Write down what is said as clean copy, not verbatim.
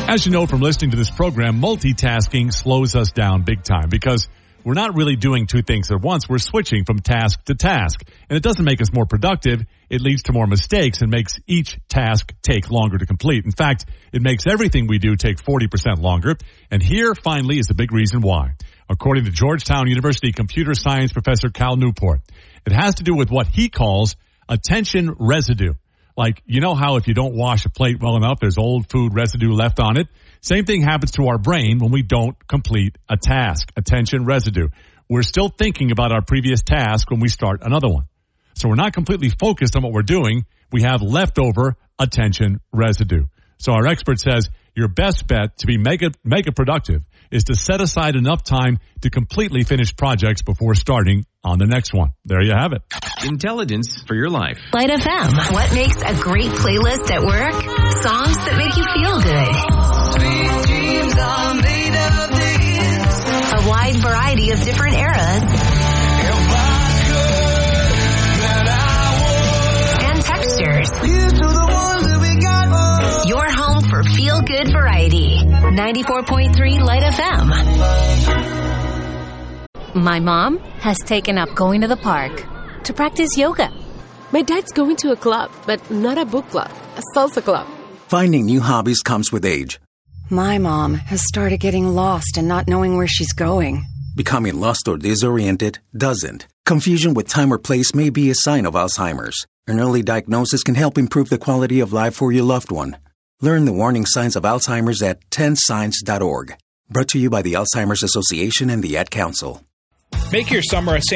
As you know from listening to this program, multitasking slows us down big time because we're not really doing two things at once. We're switching from task to task. And it doesn't make us more productive. It leads to more mistakes and makes each task take longer to complete. In fact, it makes everything we do take 40% longer. And here, finally, is the big reason why. According to Georgetown University computer science professor Cal Newport, it has to do with what he calls attention residue. Like, you know how if you don't wash a plate well enough, there's old food residue left on it? Same thing happens to our brain when we don't complete a task. Attention residue. We're still thinking about our previous task when we start another one. So we're not completely focused on what we're doing. We have leftover attention residue. So our expert says your best bet to be mega productive is to set aside enough time to completely finish projects before starting on the next one. There you have it. Intelligence for your life. Light FM. What makes a great playlist at work? Songs that make you feel good. Sweet dreams are made of this. A wide variety of different eras. If I could, then I would. And textures. Here's to the ones that we got. Your home for feel-good variety. 94.3 Light FM. My mom has taken up going to the park to practice yoga. My dad's going to a club, but not a book club, a salsa club. Finding new hobbies comes with age. My mom has started getting lost and not knowing where she's going. Becoming lost or disoriented doesn't. Confusion with time or place may be a sign of Alzheimer's. An early diagnosis can help improve the quality of life for your loved one. Learn the warning signs of Alzheimer's at 10signs.org. Brought to you by the Alzheimer's Association and the Ad Council. Make your summer a